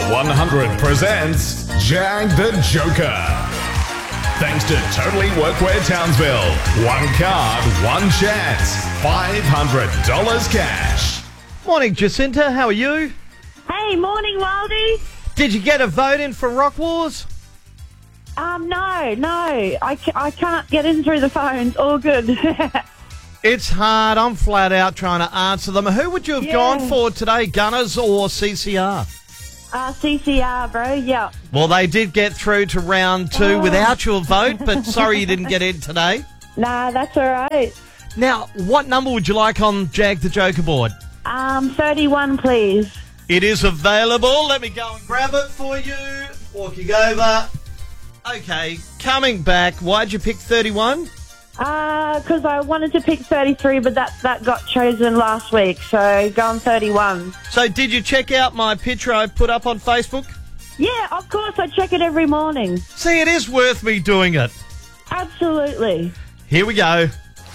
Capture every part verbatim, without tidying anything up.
one hundred presents Jag the Joker. Thanks to Totally Workwear Townsville. One card, one chance. five hundred dollars cash. Morning, Jacinta. How are you? Hey, morning, Wildy. Did you get a vote in for Rock Wars? Um, no, no. I, ca- I can't get in through the phones. All good. It's hard. I'm flat out trying to answer them. Who would you have Yeah. gone for today, Gunners or C C R? uh, C C R, bro. Yeah. Well, they did get through to round two Oh. without your vote, but sorry you didn't get in today. Nah, that's all right. Now, what number would you like on Jag the Joker board? Um, thirty-one, please. It is available. Let me go and grab it for you. Walking over. Okay, coming back. Why'd you pick thirty-one? Uh, because I wanted to pick thirty-three, but that, that got chosen last week, so go on thirty-one. So did you check out my picture I put up on Facebook? Yeah, of course. I check it every morning. See, it is worth me doing it. Absolutely. Here we go.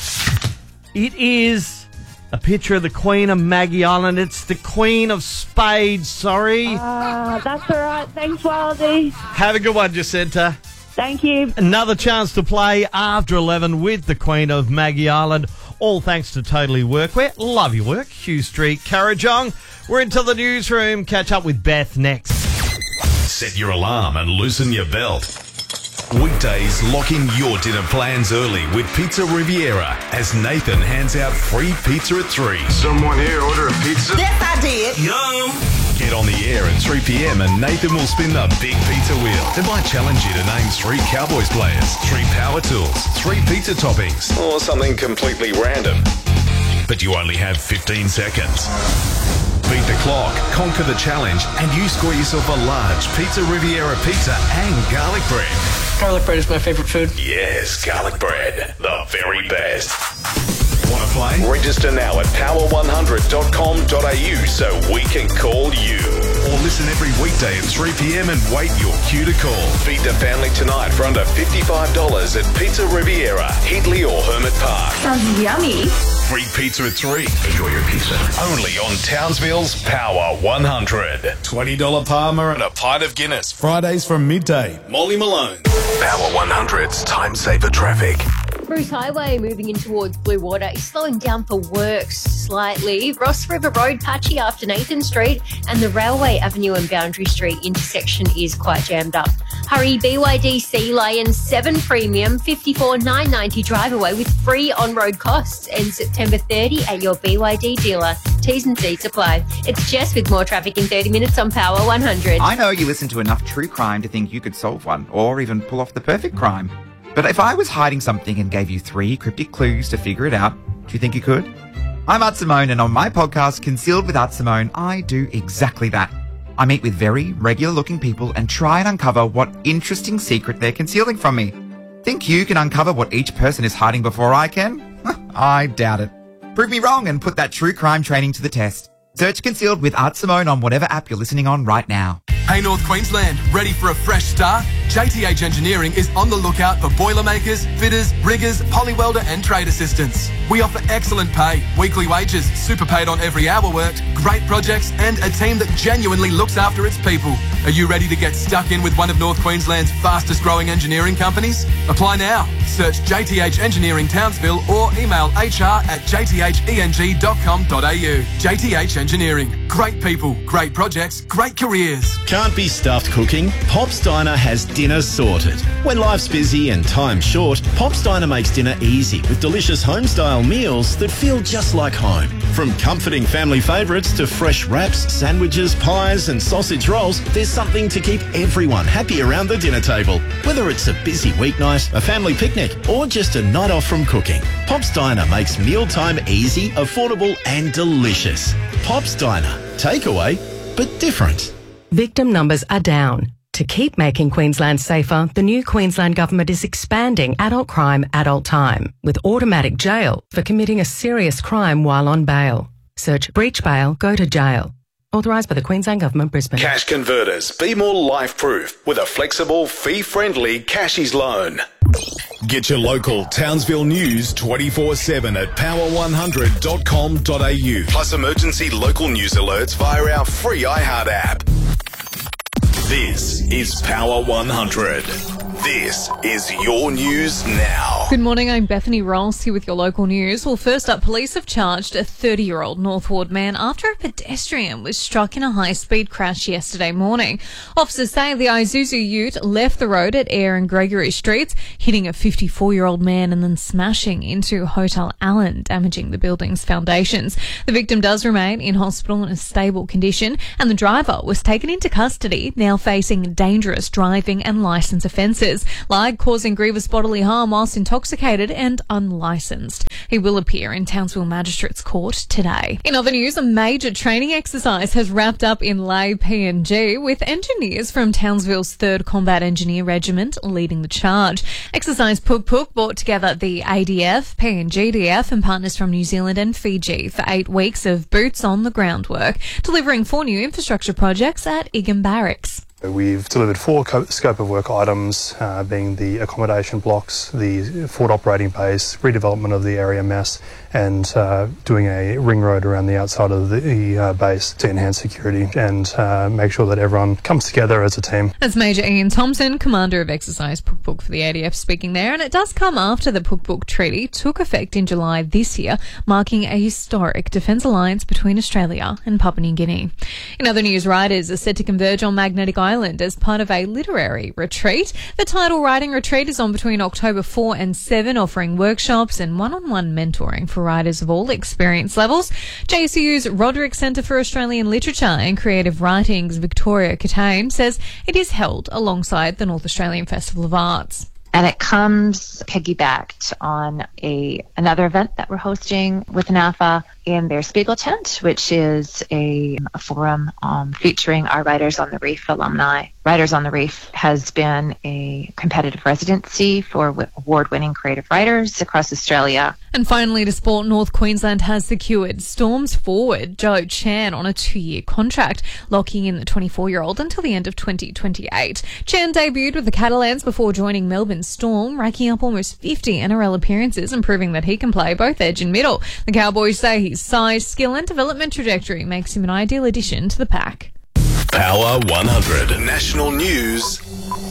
It is a picture of the Queen of Maggie Island. It's the Queen of Spades, sorry. Uh, that's all right. Thanks, Wildy. Have a good one, Jacinta. Thank you. Another chance to play after eleven with the Queen of Maggie Island. All thanks to Totally Workwear. Love your work. Hugh Street, Currajong. We're into the newsroom. Catch up with Beth next. Set your alarm and loosen your belt. Weekdays, lock in your dinner plans early with Pizza Riviera as Nathan hands out free pizza at three. Someone here order a pizza? Yes, I did. Yum! Get on the air at three p.m. and Nathan will spin the big pizza wheel. It might challenge you to name three Cowboys players, three power tools, three pizza toppings, or something completely random. But you only have fifteen seconds. Beat the clock, conquer the challenge, and you score yourself a large Pizza Riviera pizza and garlic bread. Garlic bread is my favorite food. Yes, garlic bread. The very best. Want to play? Register now at power one hundred dot com dot a u so we can call you. Or listen every weekday at three p.m. and wait your cue to call. Feed the family tonight for under fifty-five dollars at Pizza Riviera, Heatley or Hermit Park. Sounds yummy. Free pizza at three. Enjoy your pizza. Only on Townsville's Power one hundred. twenty dollars Palmer and a pint of Guinness. Fridays from midday. Molly Malone. Power one hundred's Time Saver Traffic. Bruce Highway moving in towards Blue Water is slowing down for works slightly. Ross River Road patchy after Nathan Street, and the Railway Avenue and Boundary Street intersection is quite jammed up. Hurry, B Y D Sea Lion seven Premium fifty-four nine ninety drive away with free on-road costs and September thirtieth at your B Y D dealer. T's and C's apply. It's Jess with more traffic in thirty minutes on Power one hundred. I know you listen to enough true crime to think you could solve one, or even pull off the perfect crime. But if I was hiding something and gave you three cryptic clues to figure it out, do you think you could? I'm Art Simone, and on my podcast, Concealed with Art Simone, I do exactly that. I meet with very regular-looking people and try and uncover what interesting secret they're concealing from me. Think you can uncover what each person is hiding before I can? I doubt it. Prove me wrong and put that true crime training to the test. Search Concealed with Art Simone on whatever app you're listening on right now. Hey North Queensland, ready for a fresh start? J T H Engineering is on the lookout for boilermakers, fitters, riggers, polywelder and trade assistants. We offer excellent pay, weekly wages, super paid on every hour worked, great projects and a team that genuinely looks after its people. Are you ready to get stuck in with one of North Queensland's fastest growing engineering companies? Apply now. Search J T H Engineering Townsville or email h r at j t h e n g dot com dot a u. J T H Engineering. Great people, great projects, great careers. Can't be stuffed cooking? Pop's Diner has dinner sorted. When life's busy and time's short, Pop's Diner makes dinner easy with delicious home-style meals that feel just like home. From comforting family favourites to fresh wraps, sandwiches, pies and sausage rolls, there's something to keep everyone happy around the dinner table. Whether it's a busy weeknight, a family picnic or just a night off from cooking, Pop's Diner makes mealtime easy, affordable and delicious. Pop's Diner. Takeaway, but different. Victim numbers are down. To keep making Queensland safer, the new Queensland Government is expanding adult crime, adult time, with automatic jail for committing a serious crime while on bail. Search breach bail, go to jail. Authorised by the Queensland Government, Brisbane. Cash Converters. Be more life-proof with a flexible, fee-friendly Cashies loan. Get your local Townsville news twenty-four seven at power one hundred dot com dot a u. Plus emergency local news alerts via our free iHeart app. This is Power one hundred. This is your news now. Good morning, I'm Bethany Ross here with your local news. Well, first up, police have charged a thirty-year-old North Ward man after a pedestrian was struck in a high-speed crash yesterday morning. Officers say the Isuzu ute left the road at Eyre and Gregory Streets, hitting a fifty-four-year-old man and then smashing into Hotel Allen, damaging the building's foundations. The victim does remain in hospital in a stable condition, and the driver was taken into custody, now facing dangerous driving and licence offences, like causing grievous bodily harm whilst intoxicated and unlicensed. He will appear in Townsville Magistrates Court today. In other news, a major training exercise has wrapped up in Lae P N G, with engineers from Townsville's third Combat Engineer Regiment leading the charge. Exercise Puk Puk brought together the A D F, P N G D F and partners from New Zealand and Fiji for eight weeks of boots on the ground work, delivering four new infrastructure projects at Egan Barracks. We've delivered four co- scope of work items, uh, being the accommodation blocks, the Ford operating base, redevelopment of the area mess, and uh, doing a ring road around the outside of the uh, base to enhance security and uh, make sure that everyone comes together as a team. That's Major Ian Thompson, Commander of Exercise Puk Puk for the A D F, speaking there, and it does come after the Puk Puk Treaty took effect in July this year, marking a historic defence alliance between Australia and Papua New Guinea. In other news, writers are set to converge on Magnetic Island as part of a literary retreat. The Tidal Writing Retreat is on between October fourth and seventh, offering workshops and one-on-one mentoring for writers of all experience levels. J S U U's Roderick Centre for Australian Literature and Creative Writing's Victoria Catane says it is held alongside the North Australian Festival of Arts. And it comes piggybacked on a another event that we're hosting with NAFA in their Spiegel tent, which is a, a forum um, featuring our Writers on the Reef alumni. Writers on the Reef has been a competitive residency for w- award-winning creative writers across Australia. And finally, to sport, North Queensland has secured Storm's forward Joe Chan on a two-year contract, locking in the twenty-four-year-old until the end of twenty twenty-eight. Chan debuted with the Catalans before joining Melbourne Storm, racking up almost fifty N R L appearances and proving that he can play both edge and middle. The Cowboys say his size, skill and development trajectory makes him an ideal addition to the pack. Power one hundred National News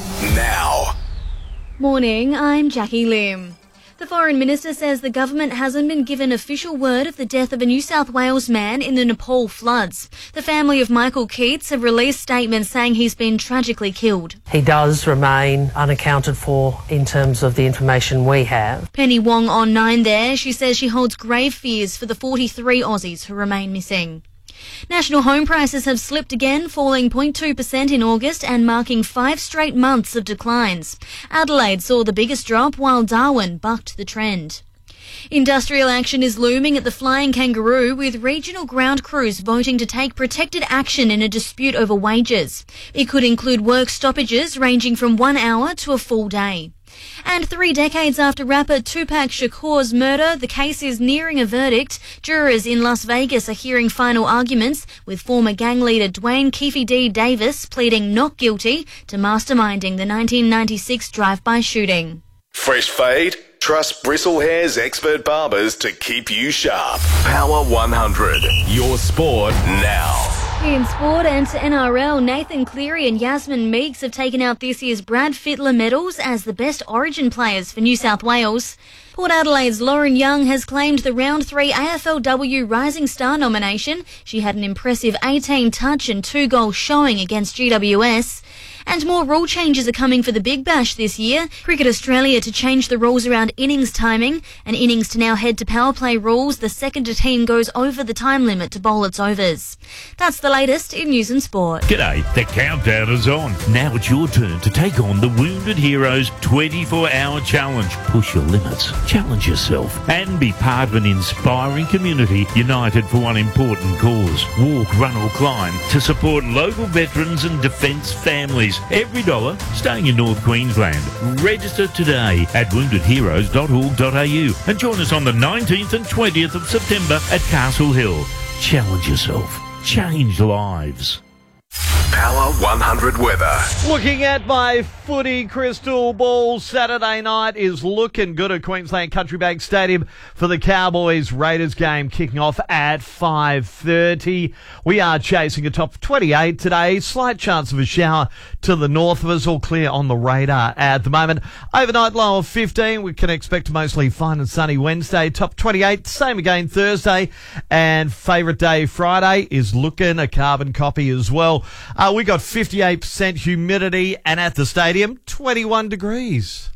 now. Morning, I'm Jackie Lim. The Foreign Minister says the government hasn't been given official word of the death of a New South Wales man in the Nepal floods. The family of Michael Keats have released statements saying he's been tragically killed. He does remain unaccounted for in terms of the information we have. Penny Wong on nine there. She says she holds grave fears for the forty-three Aussies who remain missing. National home prices have slipped again, falling zero point two percent in August and marking five straight months of declines. Adelaide saw the biggest drop, while Darwin bucked the trend. Industrial action is looming at the Flying Kangaroo, with regional ground crews voting to take protected action in a dispute over wages. It could include work stoppages ranging from one hour to a full day. And three decades after rapper Tupac Shakur's murder, the case is nearing a verdict. Jurors in Las Vegas are hearing final arguments, with former gang leader Dwayne Keefe D. Davis pleading not guilty to masterminding the nineteen ninety-six drive-by shooting. Fresh fade? Trust Bristlehairs expert barbers to keep you sharp. Power one hundred. Your sport now. In sport and to N R L, Nathan Cleary and Yasmin Meeks have taken out this year's Brad Fittler medals as the best Origin players for New South Wales. Port Adelaide's Lauren Young has claimed the round three A F L W Rising Star nomination. She had an impressive eighteen touch and two goal showing against G W S. And more rule changes are coming for the Big Bash this year. Cricket Australia to change the rules around innings timing, and innings to now head to power play rules. The second a team goes over the time limit to bowl its overs. That's the latest in news and sport. G'day, the countdown is on. Now it's your turn to take on the Wounded Heroes twenty-four hour challenge. Push your limits, challenge yourself, and be part of an inspiring community united for one important cause. Walk, run or climb to support local veterans and defence families. Every dollar staying in North Queensland. Register today at wounded heroes dot org dot a u and join us on the nineteenth and twentieth of September at Castle Hill. Challenge yourself. Change lives. Power one hundred weather. Looking at my footy crystal ball, Saturday night is looking good at Queensland Country Bank Stadium for the Cowboys-Raiders game kicking off at five thirty. We are chasing a top of twenty-eight today. Slight chance of a shower to the north of us, all clear on the radar at the moment. Overnight low of fifteen. We can expect mostly fine and sunny Wednesday. Top twenty-eight, same again Thursday. And favourite day Friday is looking a carbon copy as well. Uh, we got fifty-eight percent humidity and at the stadium, twenty-one degrees.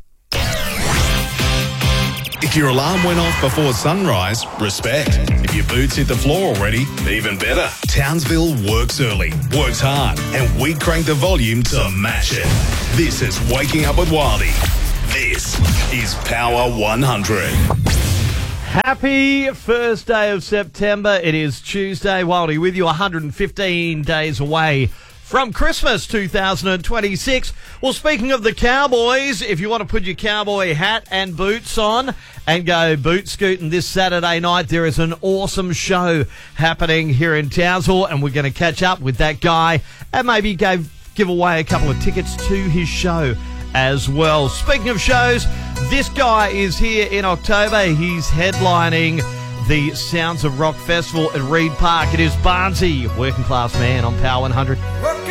If your alarm went off before sunrise, respect. If your boots hit the floor already, even better. Townsville works early, works hard, and we crank the volume to match it. This is Waking Up with Wildy. This is Power one hundred. Happy first day of September. It is Tuesday. Wildy with you, one hundred fifteen days away from Christmas two thousand twenty-six. Well, speaking of the Cowboys, if you want to put your cowboy hat and boots on and go boot scooting this Saturday night, there is an awesome show happening here in Townsville, and we're going to catch up with that guy and maybe give, give away a couple of tickets to his show as well. Speaking of shows, this guy is here in October. He's headlining the Sounds of Rock Festival at Reed Park. It is Barnsey, Working Class Man on Power one hundred.